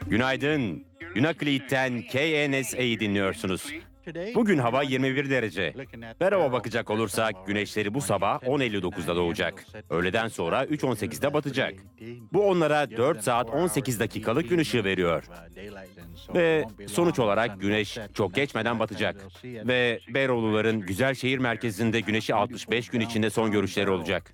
Günaydın. Unaclit'ten KNSA'yı dinliyorsunuz. Bugün hava 21 derece. Merhaba bakacak olursak güneşleri bu sabah 10.59'da doğacak. Öğleden sonra 3.18'de batacak. Bu onlara 4 saat 18 dakikalık gün ışığı veriyor. Ve sonuç olarak güneş çok geçmeden batacak. Ve Beyoğluların güzel şehir merkezinde güneşi 65 gün içinde son görüşleri olacak.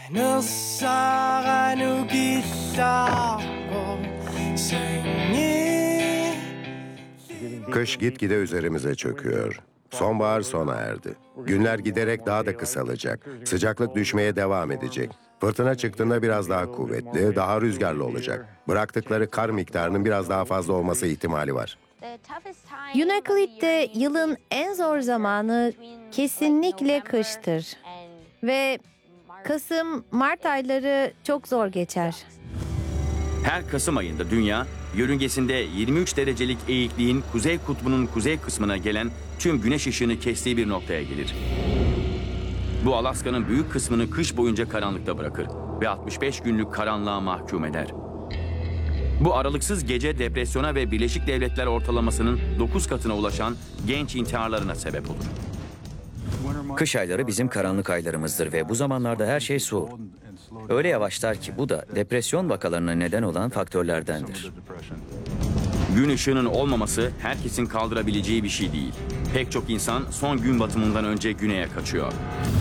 Kış gitgide üzerimize çöküyor. Sonbahar sona erdi. Günler giderek daha da kısalacak. Sıcaklık düşmeye devam edecek. Fırtına çıktığında biraz daha kuvvetli, daha rüzgarlı olacak. Bıraktıkları kar miktarının biraz daha fazla olması ihtimali var. Unaclit'te yılın en zor zamanı kesinlikle kıştır. Ve Kasım-Mart ayları çok zor geçer. Her Kasım ayında dünya, yörüngesinde 23 derecelik eğikliğin kuzey kutbunun kuzey kısmına gelen tüm güneş ışığını kestiği bir noktaya gelir. Bu Alaska'nın büyük kısmını kış boyunca karanlıkta bırakır ve 65 günlük karanlığa mahkum eder. Bu aralıksız gece depresyona ve Birleşik Devletler ortalamasının 9 katına ulaşan genç intiharlarına sebep olur. Kış ayları bizim karanlık aylarımızdır ve bu zamanlarda her şey soğur. Öyle yavaşlar ki bu da depresyon vakalarına neden olan faktörlerdendir. Gün ışığının olmaması herkesin kaldırabileceği bir şey değil. Pek çok insan son gün batımından önce güneye kaçıyor.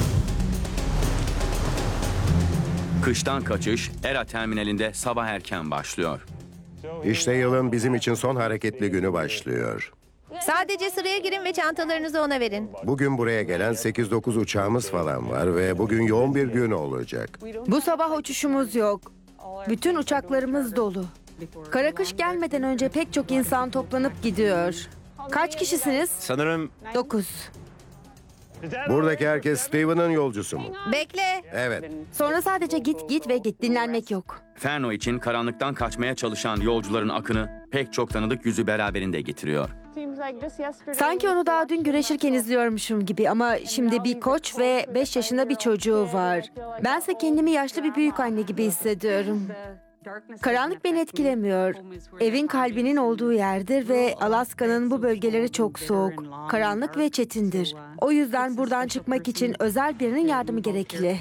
Kıştan kaçış ERA terminalinde sabah erken başlıyor. İşte yılın bizim için son hareketli günü başlıyor. Sadece sıraya girin ve çantalarınızı ona verin. Bugün buraya gelen 8-9 uçağımız falan var ve bugün yoğun bir gün olacak. Bu sabah uçuşumuz yok. Bütün uçaklarımız dolu. Kara kış gelmeden önce pek çok insan toplanıp gidiyor. Kaç kişisiniz? Sanırım 9. Buradaki herkes Steven'ın yolcusu mu? Bekle. Evet. Sonra sadece git ve git, dinlenmek yok. Ferno için karanlıktan kaçmaya çalışan yolcuların akını pek çok tanıdık yüzü beraberinde getiriyor. Sanki onu daha dün güreşirken izliyormuşum gibi ama şimdi bir koç ve 5 yaşında bir çocuğu var. Bense kendimi yaşlı bir büyük anne gibi hissediyorum. Karanlık beni etkilemiyor. Evin kalbinin olduğu yerdir ve Alaska'nın bu bölgeleri çok soğuk, karanlık ve çetindir. O yüzden buradan çıkmak için özel birinin yardımı gerekli.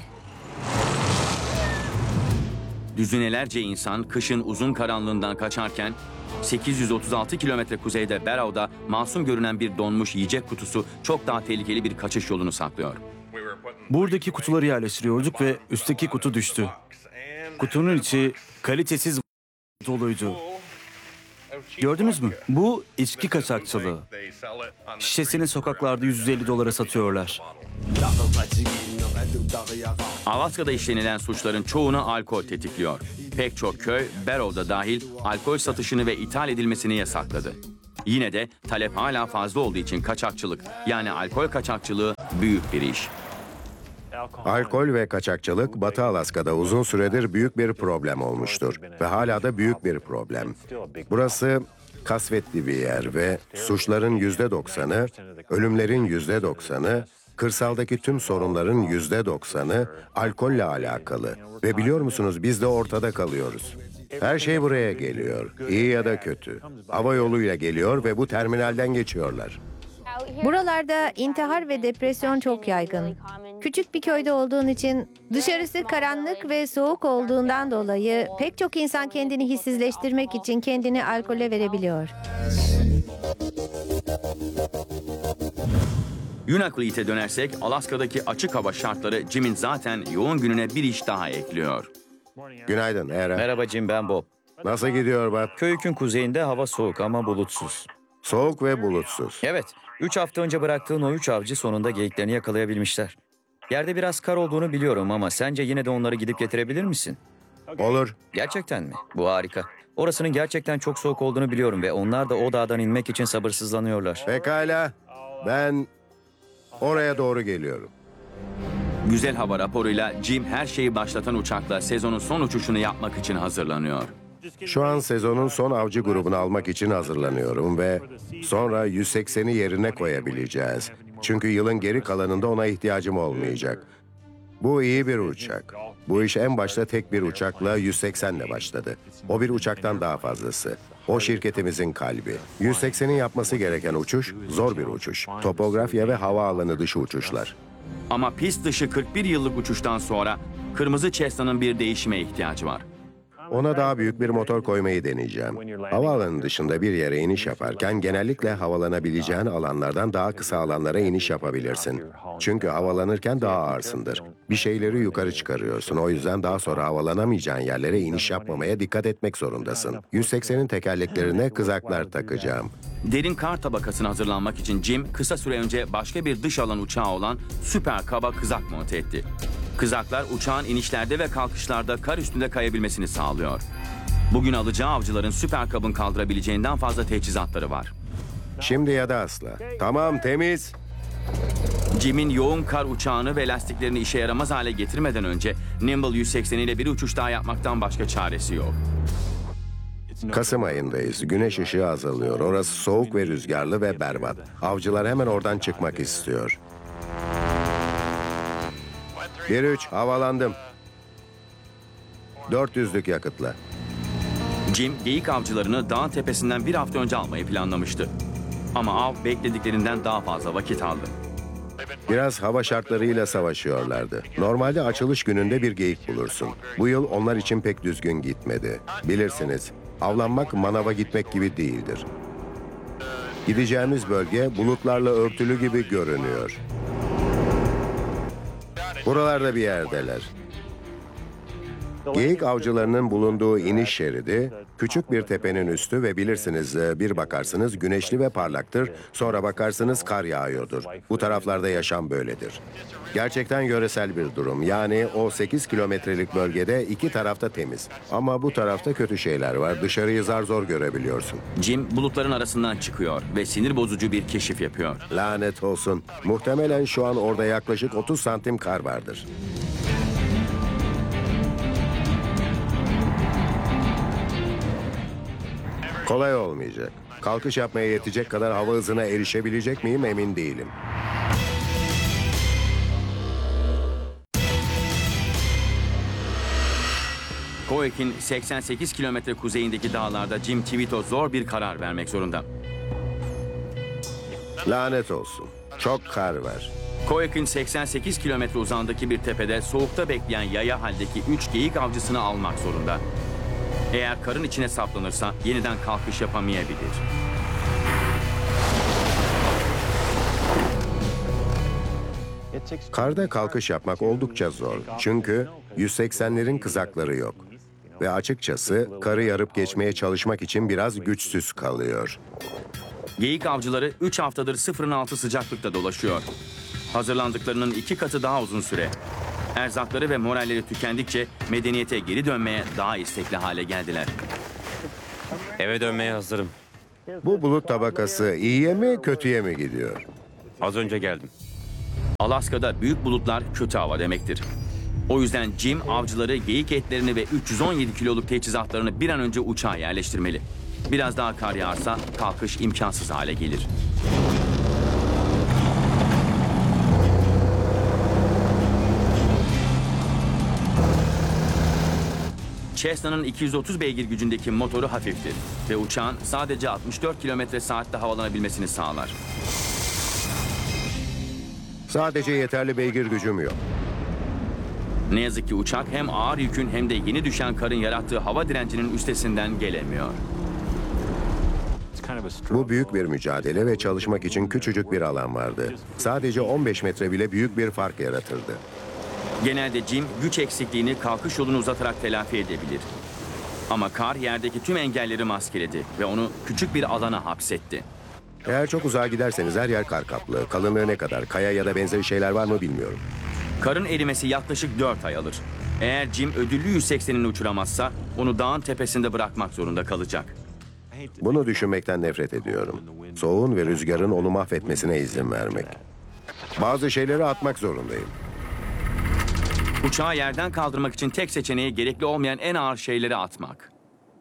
Düzinelerce insan kışın uzun karanlığından kaçarken 836 kilometre kuzeyde Barrow'da masum görünen bir donmuş yiyecek kutusu çok daha tehlikeli bir kaçış yolunu saklıyor. Buradaki kutuları yerleştiriyorduk ve üstteki kutu düştü. Kutunun içi kalitesiz doluydu. Gördünüz mü? Bu içki kaçakçılığı. Şişesini sokaklarda $150 satıyorlar. Alaska'da işlenilen suçların çoğunu alkol tetikliyor. Pek çok köy, Barrow'da dahil alkol satışını ve ithal edilmesini yasakladı. Yine de talep hala fazla olduğu için kaçakçılık, yani alkol kaçakçılığı büyük bir iş. Alkol ve kaçakçılık Batı Alaska'da uzun süredir büyük bir problem olmuştur ve hala da büyük bir problem. Burası kasvetli bir yer ve suçların %90'ı, ölümlerin %90'ı, kırsaldaki tüm sorunların %90'ı alkolle alakalı. Ve biliyor musunuz biz de ortada kalıyoruz. Her şey buraya geliyor, iyi ya da kötü. Hava yoluyla geliyor ve bu terminalden geçiyorlar. Buralarda intihar ve depresyon çok yaygın. Küçük bir köyde olduğun için dışarısı karanlık ve soğuk olduğundan dolayı pek çok insan kendini hissizleştirmek için kendini alkole verebiliyor. Unaclit'e dönersek Alaska'daki açık hava şartları Jim'in zaten yoğun gününe bir iş daha ekliyor. Günaydın Era. Merhaba Jim, ben Bob. Nasıl gidiyor Bob? Köyük'ün kuzeyinde hava soğuk ama bulutsuz. Soğuk ve bulutsuz. Evet, 3 hafta önce bıraktığın o 3 avcı sonunda geyiklerini yakalayabilmişler. Yerde biraz kar olduğunu biliyorum ama sence yine de onları gidip getirebilir misin? Olur. Gerçekten mi? Bu harika. Orasının gerçekten çok soğuk olduğunu biliyorum ve onlar da o dağdan inmek için sabırsızlanıyorlar. Pekala. Ben oraya doğru geliyorum. Güzel hava raporuyla Jim her şeyi başlatan uçakla sezonun son uçuşunu yapmak için hazırlanıyor. Şu an sezonun son avcı grubunu almak için hazırlanıyorum ve sonra 180'i yerine koyabileceğiz. Çünkü yılın geri kalanında ona ihtiyacım olmayacak. Bu iyi bir uçak. Bu iş en başta tek bir uçakla 180'le başladı. O bir uçaktan daha fazlası. O şirketimizin kalbi. 180'in yapması gereken uçuş zor bir uçuş. Topografya ve havaalanı dışı uçuşlar. Ama pist dışı 41 yıllık uçuştan sonra kırmızı Cessna'nın bir değişime ihtiyacı var. Ona daha büyük bir motor koymayı deneyeceğim. Havaalanı dışında bir yere iniş yaparken genellikle havalanabileceğin alanlardan daha kısa alanlara iniş yapabilirsin. Çünkü havalanırken daha ağırsındır. Bir şeyleri yukarı çıkarıyorsun. O yüzden daha sonra havalanamayacağın yerlere iniş yapmamaya dikkat etmek zorundasın. 180'in tekerleklerine kızaklar takacağım. Derin kar tabakasına hazırlanmak için Jim kısa süre önce başka bir dış alan uçağı olan Süper Cub'a kızak monte etti. Kızaklar uçağın inişlerde ve kalkışlarda kar üstünde kayabilmesini sağlıyor. Bugün alacağı avcıların Süper Cub'ın kaldırabileceğinden fazla teçhizatları var. Şimdi ya da asla. Tamam, temiz. Jim'in yoğun kar uçağını ve lastiklerini işe yaramaz hale getirmeden önce Nimble 180 ile bir uçuş daha yapmaktan başka çaresi yok. Kasım ayındayız. Güneş ışığı azalıyor. Orası soğuk ve rüzgarlı ve berbat. Avcılar hemen oradan çıkmak istiyor. 1-3, havalandım. 400'lük yakıtla. Jim, geyik avcılarını dağın tepesinden bir hafta önce almayı planlamıştı. Ama av beklediklerinden daha fazla vakit aldı. Biraz hava şartlarıyla savaşıyorlardı. Normalde açılış gününde bir geyik bulursun. Bu yıl onlar için pek düzgün gitmedi. Bilirsiniz, avlanmak manava gitmek gibi değildir. Gideceğimiz bölge bulutlarla örtülü gibi görünüyor. Buralarda bir yerdeler. Geyik avcılarının bulunduğu iniş şeridi, küçük bir tepenin üstü ve bilirsiniz bir bakarsınız güneşli ve parlaktır, sonra bakarsınız kar yağıyordur. Bu taraflarda yaşam böyledir. Gerçekten yöresel bir durum. Yani o 8 kilometrelik bölgede iki tarafta temiz. Ama bu tarafta kötü şeyler var. Dışarıyı zar zor görebiliyorsun. Jim bulutların arasından çıkıyor ve sinir bozucu bir keşif yapıyor. Lanet olsun. Muhtemelen şu an orada yaklaşık 30 santim kar vardır. Kolay olmayacak. Kalkış yapmaya yetecek kadar hava hızına erişebilecek miyim emin değilim. Coeuk'in 88 kilometre kuzeyindeki dağlarda Jim Tvito zor bir karar vermek zorunda. Lanet olsun. Çok kar var. Coeuk'in 88 kilometre uzağındaki bir tepede soğukta bekleyen yaya haldeki 3 geyik avcısını almak zorunda. Eğer karın içine saplanırsa yeniden kalkış yapamayabilir. Karda kalkış yapmak oldukça zor. Çünkü 180'lerin kızakları yok. Ve açıkçası karı yarıp geçmeye çalışmak için biraz güçsüz kalıyor. Geyik avcıları 3 haftadır sıfırın altı sıcaklıkta dolaşıyor. Hazırlandıklarının 2 katı daha uzun süre. Erzakları ve moralleri tükendikçe medeniyete geri dönmeye daha istekli hale geldiler. Eve dönmeye hazırım. Bu bulut tabakası iyiye mi kötüye mi gidiyor? Az önce geldim. Alaska'da büyük bulutlar kötü hava demektir. O yüzden Jim avcıları geyik etlerini ve 317 kiloluk teçhizatlarını bir an önce uçağa yerleştirmeli. Biraz daha kar yağarsa kalkış imkansız hale gelir. Cessna'nın 230 beygir gücündeki motoru hafiftir ve uçağın sadece 64 kilometre saatte havalanabilmesini sağlar. Sadece yeterli beygir gücüm yok. Ne yazık ki uçak hem ağır yükün hem de yeni düşen karın yarattığı hava direncinin üstesinden gelemiyor. Bu büyük bir mücadele ve çalışmak için küçücük bir alan vardı. Sadece 15 metre bile büyük bir fark yaratırdı. Genelde Jim güç eksikliğini kalkış yolunu uzatarak telafi edebilir. Ama kar yerdeki tüm engelleri maskeledi ve onu küçük bir alana hapsetti. Eğer çok uzağa giderseniz her yer kar kaplı. Kalınlığı ne kadar? Kaya ya da benzeri şeyler var mı bilmiyorum. Karın erimesi yaklaşık 4 ay alır. Eğer Jim ödüllü 180'ini uçuramazsa onu dağın tepesinde bırakmak zorunda kalacak. Bunu düşünmekten nefret ediyorum. Soğuğun ve rüzgarın onu mahvetmesine izin vermek. Bazı şeyleri atmak zorundayım. Uçağı yerden kaldırmak için tek seçeneği gerekli olmayan en ağır şeyleri atmak.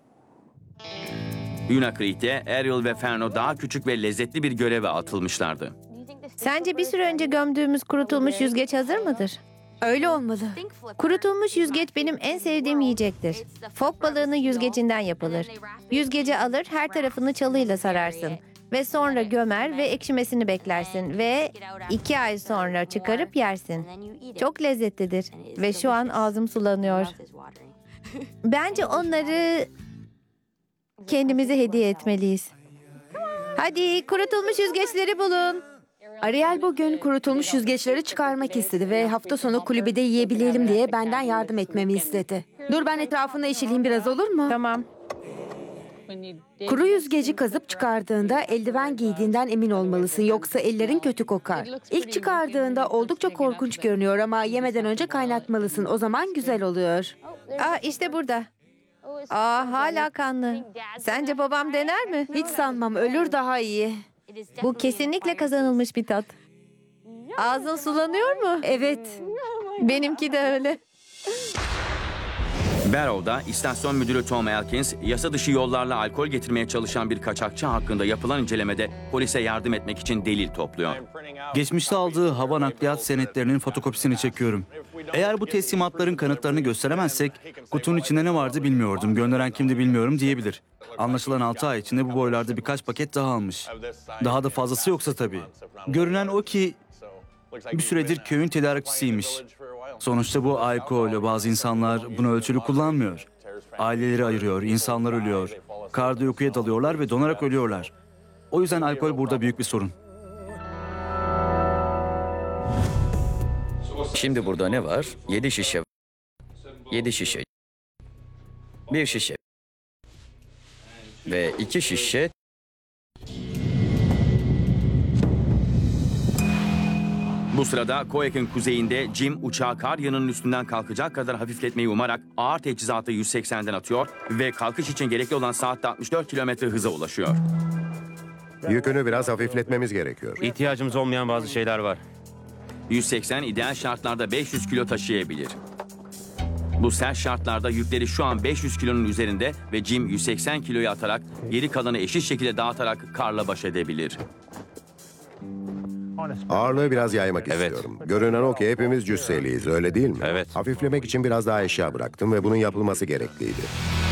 Unakrit'te Ariel ve Ferno daha küçük ve lezzetli bir göreve atılmışlardı. Sence bir süre önce gömdüğümüz kurutulmuş yüzgeç hazır mıdır? Öyle olmalı. Kurutulmuş yüzgeç benim en sevdiğim yiyecektir. Fok balığının yüzgecinden yapılır. Yüzgeci alır, her tarafını çalıyla sararsın. Ve sonra gömer ve ekşimesini beklersin. Ve 2 ay sonra çıkarıp yersin. Çok lezzetlidir. Ve şu an ağzım sulanıyor. Bence onları kendimize hediye etmeliyiz. Hadi kurutulmuş yüzgeçleri bulun. Ariel bugün kurutulmuş yüzgeçleri çıkarmak istedi ve hafta sonu kulübede yiyebilelim diye benden yardım etmemi istedi. Dur ben etrafında eşeleyeyim biraz, olur mu? Tamam. Kuru yüzgeci kazıp çıkardığında eldiven giydiğinden emin olmalısın, yoksa ellerin kötü kokar. İlk çıkardığında oldukça korkunç görünüyor ama yemeden önce kaynatmalısın, o zaman güzel oluyor. Aa, işte burada. Aa, hala kanlı. Sence babam dener mi? Hiç sanmam, ölür daha iyi. Bu kesinlikle kazanılmış bir tat. Ağzın sulanıyor mu? Evet. Benimki de öyle. Barrow'da istasyon müdürü Tom Elkins, yasa dışı yollarla alkol getirmeye çalışan bir kaçakçı hakkında yapılan incelemede polise yardım etmek için delil topluyor. Geçmişte aldığı hava nakliyat senetlerinin fotokopisini çekiyorum. Eğer bu teslimatların kanıtlarını gösteremezsek, kutunun içinde ne vardı bilmiyordum, gönderen kimdi bilmiyorum diyebilir. Anlaşılan 6 ay içinde bu boylarda birkaç paket daha almış. Daha da fazlası yoksa tabii. Görünen o ki bir süredir köyün tedarikçisiymiş. Sonuçta bu alkol, bazı insanlar bunu ölçülü kullanmıyor. Aileleri ayırıyor, insanlar ölüyor. Karda uykuya dalıyorlar ve donarak ölüyorlar. O yüzden alkol burada büyük bir sorun. Şimdi burada ne var? 7 şişe. 7 şişe. 1 şişe. Ve 2 şişe. Bu sırada Koyak'ın kuzeyinde Jim uçağı kar yanının üstünden kalkacak kadar hafifletmeyi umarak ağır teçhizatı 180'den atıyor ve kalkış için gerekli olan saatte 64 kilometre hıza ulaşıyor. Yükünü biraz hafifletmemiz gerekiyor. İhtiyacımız olmayan bazı şeyler var. 180 ideal şartlarda 500 kilo taşıyabilir. Bu sert şartlarda yükleri şu an 500 kilonun üzerinde ve Jim 180 kiloyu atarak geri kalanı eşit şekilde dağıtarak karla baş edebilir. Ağırlığı biraz yaymak Evet. istiyorum. Görünen o ki hepimiz cüsseliyiz, öyle değil mi? Evet. Hafiflemek için biraz daha eşya bıraktım ve bunun yapılması gerekliydi.